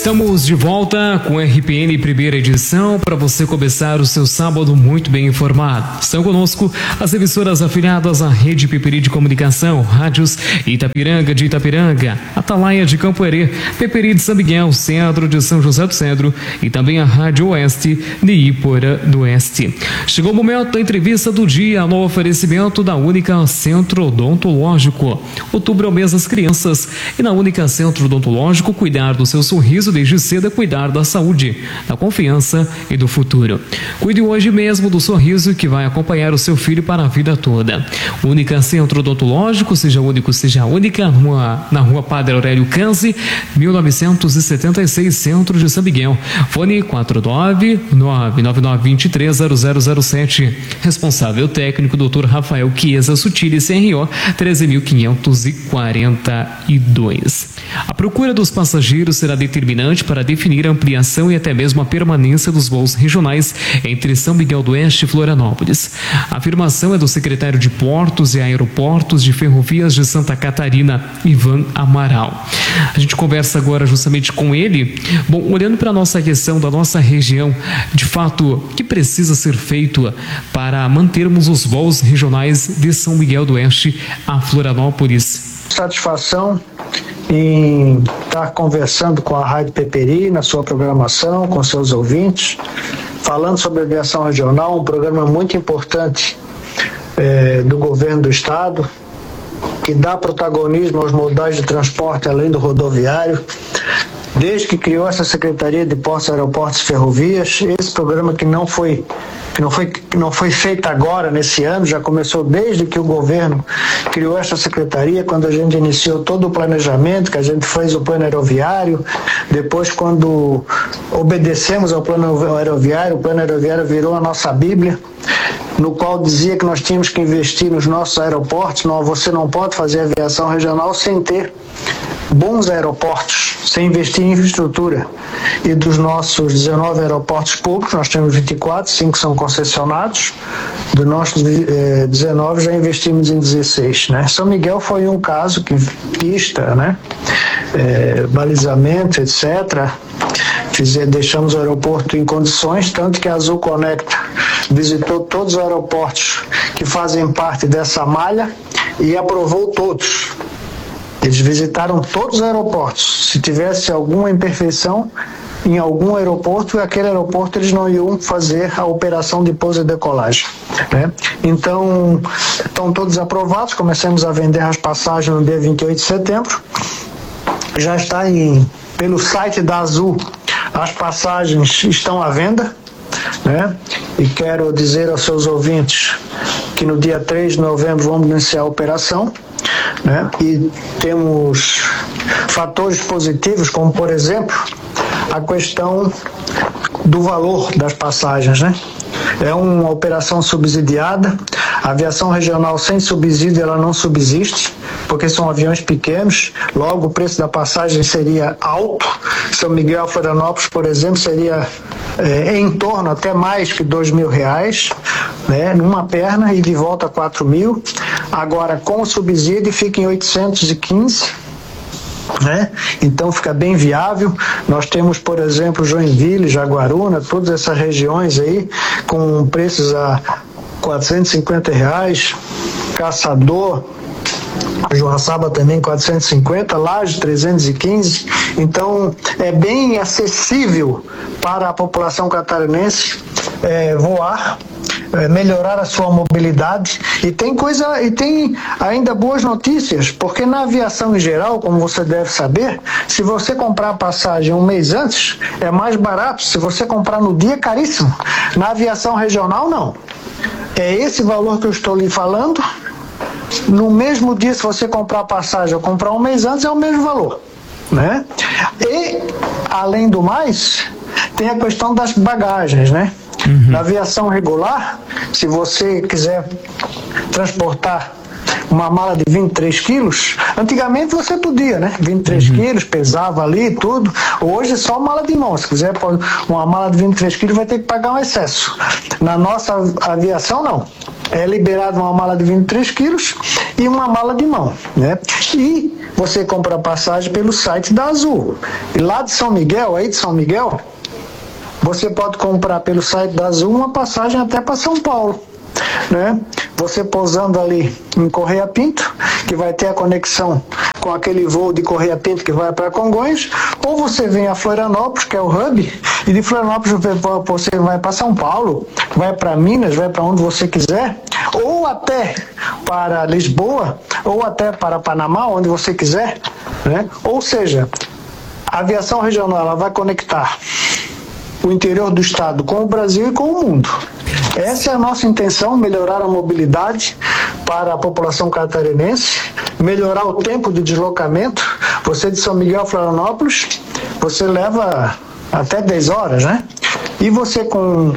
Estamos de volta com RPN primeira edição para você começar o seu sábado muito bem informado. Estão conosco as emissoras afiliadas à Rede Peperi de Comunicação, rádios Itapiranga de Itapiranga, Atalaia de Campo Herê, Peperi de São Miguel, Centro de São José do Cedro e também a Rádio Oeste de Iporã do Oeste. Chegou o momento da entrevista do dia no oferecimento da Única Centro Odontológico. Outubro é o mês das crianças e na Única Centro Odontológico cuidar do seu sorriso desde cedo é cuidar da saúde, da confiança e do futuro. Cuide hoje mesmo do sorriso que vai acompanhar o seu filho para a vida toda. Única Centro Odontológico, seja único, seja única, na rua Padre Aurélio Canzi, 1976, Centro de São Miguel. Fone 499-9923-0007. Responsável técnico, Dr. Rafael Chiesa Sutili, CRO 13.542. A procura dos passageiros será determinante para definir a ampliação e até mesmo a permanência dos voos regionais entre São Miguel do Oeste e Florianópolis. A afirmação é do secretário de Portos e Aeroportos de Ferrovias de Santa Catarina, Ivan Amaral. A gente conversa agora justamente com ele. Bom, olhando para a nossa questão da nossa região, de fato, o que precisa ser feito para mantermos os voos regionais de São Miguel do Oeste a Florianópolis? Satisfação em estar conversando com a Rádio Peperi na sua programação, com seus ouvintes, falando sobre a aviação regional, um programa muito importante do governo do estado, que dá protagonismo aos modais de transporte além do rodoviário. Desde que criou essa Secretaria de Portos, Aeroportos e Ferrovias, esse programa que não foi feito agora, nesse ano, já começou desde que o governo criou essa secretaria, quando a gente iniciou todo o planejamento, que a gente fez o plano aeroviário, depois quando obedecemos ao plano aeroviário, o plano aeroviário virou a nossa Bíblia, no qual dizia que nós tínhamos que investir nos nossos aeroportos. Não, você não pode fazer aviação regional sem ter bons aeroportos, sem investir em infraestrutura. E dos nossos 19 aeroportos públicos, nós temos 24, 5 são concessionados, dos nossos 19 já investimos em 16. Né? São Miguel foi um caso que pista, né? Balizamento, etc., deixamos o aeroporto em condições, tanto que a Azul Conecta visitou todos os aeroportos que fazem parte dessa malha e aprovou todos. Eles visitaram todos os aeroportos. Se tivesse alguma imperfeição em algum aeroporto, aquele aeroporto eles não iam fazer a operação de pouso e decolagem. Né? Então, estão todos aprovados. Começamos a vender as passagens no dia 28 de setembro. Já está pelo site da Azul, as passagens estão à venda. Né? E quero dizer aos seus ouvintes que no dia 3 de novembro vamos iniciar a operação, né? E temos fatores positivos, como por exemplo a questão do valor das passagens, né? É uma operação subsidiada. A aviação regional sem subsídio ela não subsiste, porque são aviões pequenos, logo o preço da passagem seria alto. São Miguel, Florianópolis, por exemplo, seria em torno até mais que R$2.000, né, numa perna e de volta a 4.000. Agora, com o subsídio, fica em 815. Né? Então fica bem viável. Nós temos, por exemplo, Joinville, Jaguaruna, todas essas regiões aí com preços a R$450, Caçador, Joaçaba também 450, Laje 315. Então é bem acessível para a população catarinense voar, melhorar a sua mobilidade. E tem ainda boas notícias, porque na aviação em geral, como você deve saber, se você comprar a passagem um mês antes, é mais barato. Se você comprar no dia, é caríssimo. Na aviação regional, não. É esse valor que eu estou lhe falando. No mesmo dia, se você comprar a passagem ou comprar um mês antes, é o mesmo valor. Né? E, além do mais, tem a questão das bagagens, né? Na aviação regular, se você quiser transportar uma mala de 23 quilos, antigamente você podia, né? 23 quilos, pesava ali e tudo. Hoje é só mala de mão. Se quiser uma mala de 23 quilos, vai ter que pagar um excesso. Na nossa aviação, não. É liberado uma mala de 23 quilos e uma mala de mão, né? E você compra a passagem pelo site da Azul. E lá de São Miguel, você pode comprar pelo site da Azul uma passagem até para São Paulo, né? Você pousando ali em Correia Pinto, que vai ter a conexão com aquele voo de Correia Pinto que vai para Congonhas, ou você vem a Florianópolis, que é o hub, e de Florianópolis você vai para São Paulo, vai para Minas, vai para onde você quiser, ou até para Lisboa, ou até para Panamá, onde você quiser, né? Ou seja, a aviação regional ela vai conectar o interior do estado com o Brasil e com o mundo. Essa é a nossa intenção, melhorar a mobilidade para a população catarinense, melhorar o tempo de deslocamento. Você de São Miguel a Florianópolis, você leva até 10 horas, né? E você com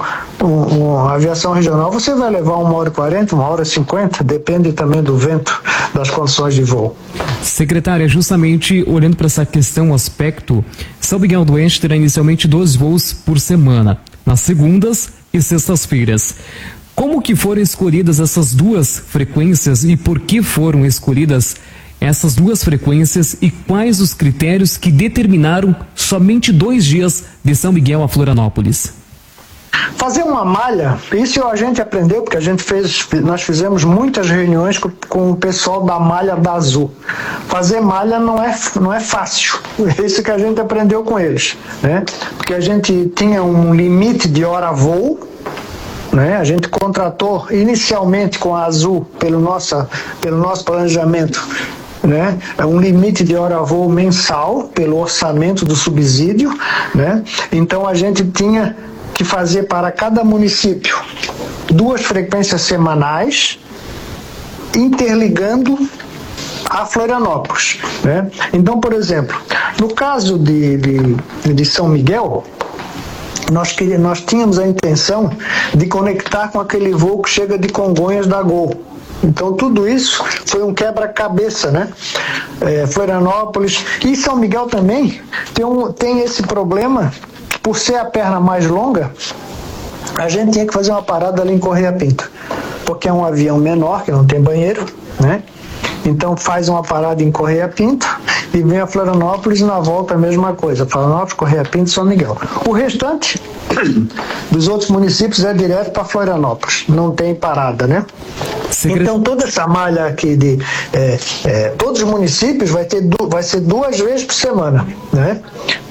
a aviação regional, você vai levar 1h40, 1h50, depende também do vento, das condições de voo. Secretária, justamente olhando para essa questão, aspecto, São Miguel do Oeste terá inicialmente 2 voos por semana, nas segundas e sextas-feiras. Como que foram escolhidas essas 2 frequências e por que foram escolhidas essas 2 frequências e quais os critérios que determinaram somente 2 dias de São Miguel a Florianópolis? Fazer uma malha, isso a gente aprendeu porque nós fizemos muitas reuniões com o pessoal da malha da Azul. Fazer malha não é fácil, isso que a gente aprendeu com eles, né? Porque a gente tinha um limite de hora-voo, né? A gente contratou inicialmente com a Azul, pelo nosso planejamento, né? Um limite de hora-voo mensal pelo orçamento do subsídio, né? Então a gente tinha que fazer para cada município 2 frequências semanais, interligando a Florianópolis, né? Então, por exemplo, no caso de São Miguel, nós tínhamos a intenção de conectar com aquele voo que chega de Congonhas da Gol. Então tudo isso foi um quebra-cabeça, né? Florianópolis e São Miguel também tem esse problema. Por ser a perna mais longa, a gente tinha que fazer uma parada ali em Correia Pinto, porque é um avião menor, que não tem banheiro, né? Então faz uma parada em Correia Pinto e vem a Florianópolis e na volta a mesma coisa, Florianópolis, Correia Pinto e São Miguel. O restante dos outros municípios é direto para Florianópolis, não tem parada, né? Então toda essa malha aqui de todos os municípios vai ser 2 vezes por semana, né?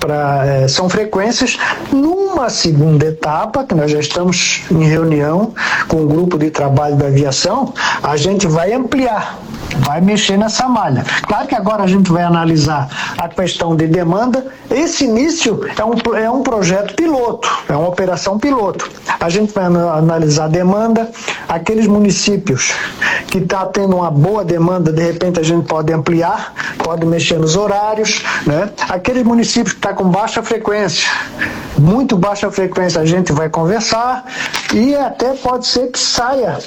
São frequências. Numa segunda etapa, que nós já estamos em reunião com o grupo de trabalho da aviação, a gente vai ampliar, vai mexer nessa malha. Claro que agora a gente vai analisar a questão de demanda. Esse início é um projeto piloto, é uma operação piloto. A gente vai analisar a demanda, aqueles municípios que está tendo uma boa demanda, de repente a gente pode ampliar, pode mexer nos horários, né? Aqueles municípios que estão com baixa frequência, muito baixa frequência, a gente vai conversar e até pode ser que saia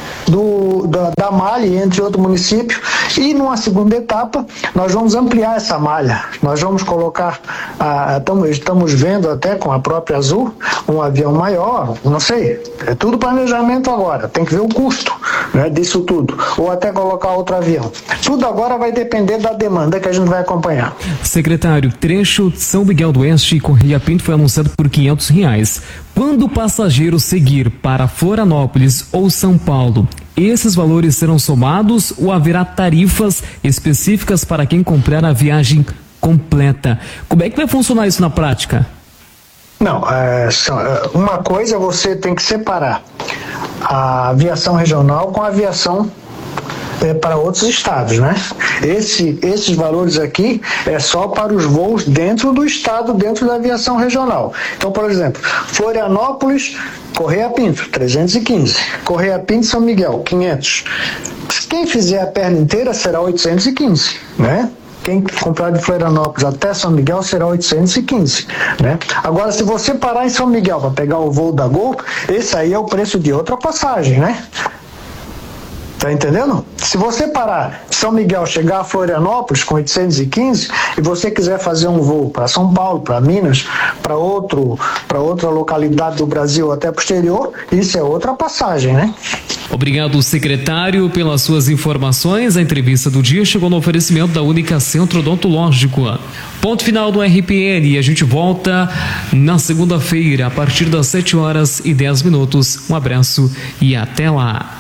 da malha entre outro município, e numa segunda etapa nós vamos ampliar essa malha, nós vamos colocar, estamos vendo até com a própria Azul, um avião maior, não sei, é tudo planejamento agora, tem que ver o custo, né, disso tudo, ou até colocar outro avião. Tudo agora vai depender da demanda que a gente vai acompanhar. Secretário, trecho São Miguel do Oeste e Correia Pinto foi anunciado por R$500. Quando o passageiro seguir para Florianópolis ou São Paulo, esses valores serão somados ou haverá tarifas específicas para quem comprar a viagem completa? Como é que vai funcionar isso na prática? Não, uma coisa você tem que separar a aviação regional com a aviação para outros estados, né? Esses valores aqui é só para os voos dentro do estado, dentro da aviação regional. Então, por exemplo, Florianópolis, Correia Pinto, 315. Correia Pinto, São Miguel, 500. Quem fizer a perna inteira será 815, né? Quem comprar de Florianópolis até São Miguel será 815, né? Agora, se você parar em São Miguel para pegar o voo da Gol, esse aí é o preço de outra passagem, né? Tá entendendo? Se você parar de São Miguel, chegar a Florianópolis com 815 e você quiser fazer um voo para São Paulo, para Minas, para outra localidade do Brasil até posterior, isso é outra passagem, né? Obrigado, secretário, pelas suas informações. A entrevista do dia chegou no oferecimento da Única Centro Odontológico. Ponto final do RPN e a gente volta na segunda-feira a partir das 7h10. Um abraço e até lá.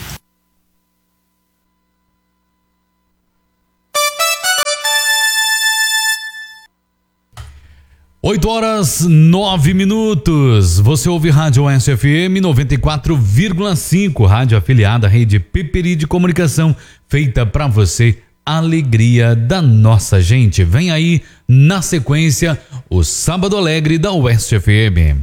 8h09. Você ouve Rádio Oeste FM 94,5, rádio afiliada à rede Peperi de Comunicação, feita para você, alegria da nossa gente. Vem aí, na sequência, o Sábado Alegre da Oeste FM.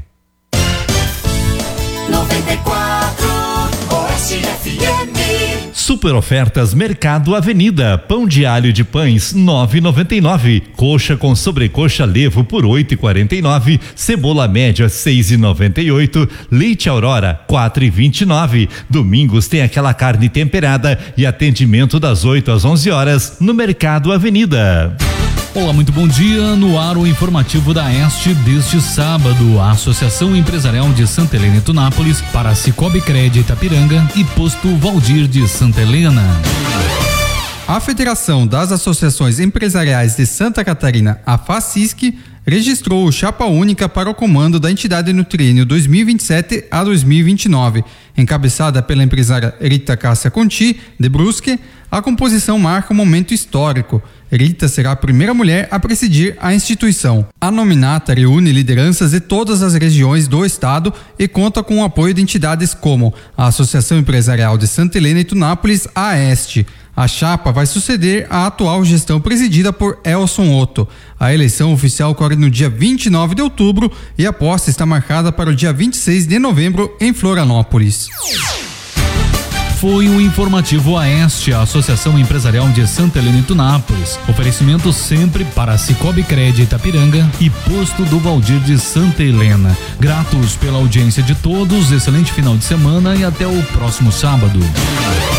94 Oeste FM. Super ofertas Mercado Avenida. Pão de alho de pães 9,99. Coxa com sobrecoxa levo por 8,49. Cebola média 6,98. Leite Aurora 4,29. Domingos tem aquela carne temperada e atendimento das 8 às 11 horas no Mercado Avenida. Olá, muito bom dia. No ar o informativo da Este deste sábado. A Associação Empresarial de Santa Helena e Tunápolis para Cicobi Crédito Itapiranga e Posto Valdir de Santa Helena. A Federação das Associações Empresariais de Santa Catarina, a FACISC, registrou chapa única para o comando da entidade no triênio 2027 a 2029. Encabeçada pela empresária Rita Cássia Conti, de Brusque, a composição marca um momento histórico. Rita será a primeira mulher a presidir a instituição. A nominata reúne lideranças de todas as regiões do estado e conta com o apoio de entidades como a Associação Empresarial de Santa Helena e Tunápolis, a AEST. A chapa vai suceder a atual gestão presidida por Elson Otto. A eleição oficial ocorre no dia 29 de outubro e a posse está marcada para o dia 26 de novembro em Florianópolis. Foi o informativo Aeste, a Associação Empresarial de Santa Helena e Tunápolis. Oferecimento sempre para Cicobi Crédito Itapiranga e Posto do Valdir de Santa Helena. Gratos pela audiência de todos, excelente final de semana e até o próximo sábado.